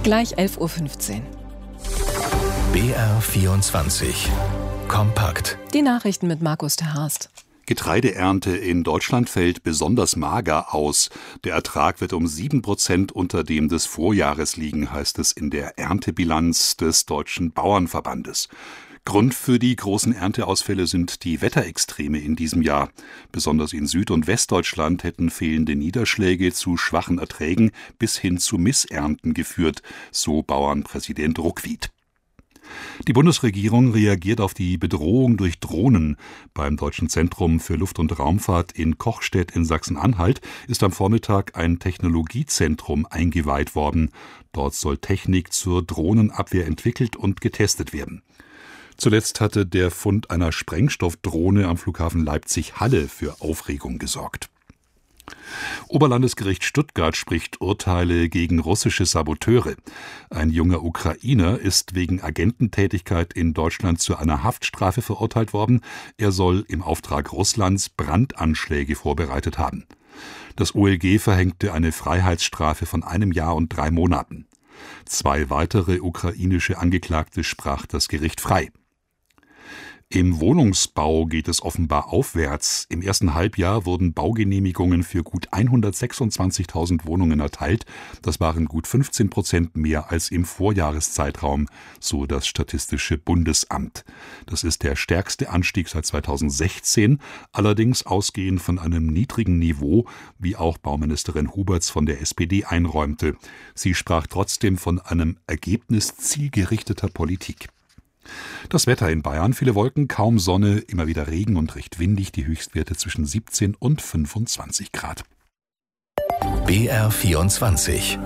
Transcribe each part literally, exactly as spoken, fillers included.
Gleich elf Uhr fünfzehn. B R vierundzwanzig. Kompakt. Die Nachrichten mit Markus Terhorst. Getreideernte in Deutschland fällt besonders mager aus. Der Ertrag wird um sieben Prozent unter dem des Vorjahres liegen, heißt es in der Erntebilanz des Deutschen Bauernverbandes. Grund für die großen Ernteausfälle sind die Wetterextreme in diesem Jahr. Besonders in Süd- und Westdeutschland hätten fehlende Niederschläge zu schwachen Erträgen bis hin zu Missernten geführt, so Bauernpräsident Ruckwied. Die Bundesregierung reagiert auf die Bedrohung durch Drohnen. Beim Deutschen Zentrum für Luft- und Raumfahrt in Kochstedt in Sachsen-Anhalt ist am Vormittag ein Technologiezentrum eingeweiht worden. Dort soll Technik zur Drohnenabwehr entwickelt und getestet werden. Zuletzt hatte der Fund einer Sprengstoffdrohne am Flughafen Leipzig-Halle für Aufregung gesorgt. Oberlandesgericht Stuttgart spricht Urteile gegen russische Saboteure. Ein junger Ukrainer ist wegen Agententätigkeit in Deutschland zu einer Haftstrafe verurteilt worden. Er soll im Auftrag Russlands Brandanschläge vorbereitet haben. Das O L G verhängte eine Freiheitsstrafe von einem Jahr und drei Monaten. Zwei weitere ukrainische Angeklagte sprach das Gericht frei. Im Wohnungsbau geht es offenbar aufwärts. Im ersten Halbjahr wurden Baugenehmigungen für gut hundertsechsundzwanzigtausend Wohnungen erteilt. Das waren gut fünfzehn Prozent mehr als im Vorjahreszeitraum, so das Statistische Bundesamt. Das ist der stärkste Anstieg seit zweitausendsechzehn, allerdings ausgehend von einem niedrigen Niveau, wie auch Bauministerin Huberts von der S P D einräumte. Sie sprach trotzdem von einem Ergebnis zielgerichteter Politik. Das Wetter in Bayern, viele Wolken, kaum Sonne, immer wieder Regen und recht windig, die Höchstwerte zwischen siebzehn und fünfundzwanzig Grad. B R vierundzwanzig.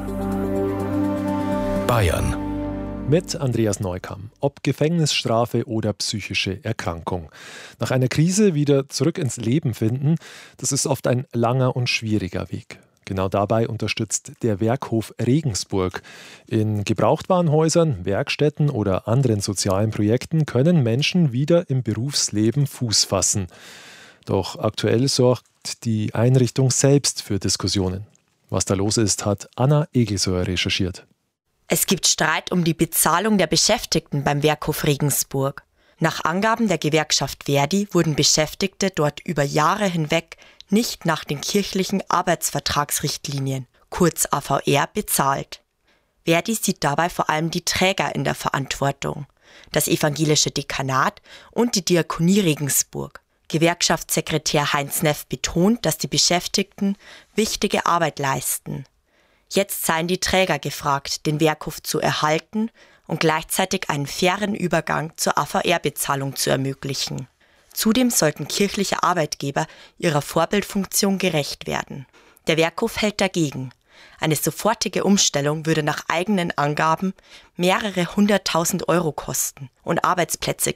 Bayern. Mit Andreas Neukamm. Ob Gefängnisstrafe oder psychische Erkrankung. Nach einer Krise wieder zurück ins Leben finden, das ist oft ein langer und schwieriger Weg. Genau dabei unterstützt der Werkhof Regensburg. In Gebrauchtwarenhäusern, Werkstätten oder anderen sozialen Projekten können Menschen wieder im Berufsleben Fuß fassen. Doch aktuell sorgt die Einrichtung selbst für Diskussionen. Was da los ist, hat Anna Egelsauer recherchiert. Es gibt Streit um die Bezahlung der Beschäftigten beim Werkhof Regensburg. Nach Angaben der Gewerkschaft Verdi wurden Beschäftigte dort über Jahre hinweg nicht nach den kirchlichen Arbeitsvertragsrichtlinien, kurz A V R, bezahlt. Verdi sieht dabei vor allem die Träger in der Verantwortung, das evangelische Dekanat und die Diakonie Regensburg. Gewerkschaftssekretär Heinz Neff betont, dass die Beschäftigten wichtige Arbeit leisten. Jetzt seien die Träger gefragt, den Werkhof zu erhalten und gleichzeitig einen fairen Übergang zur A V R-Bezahlung zu ermöglichen. Zudem sollten kirchliche Arbeitgeber ihrer Vorbildfunktion gerecht werden. Der Werkhof hält dagegen. Eine sofortige Umstellung würde nach eigenen Angaben mehrere hunderttausend Euro kosten und Arbeitsplätze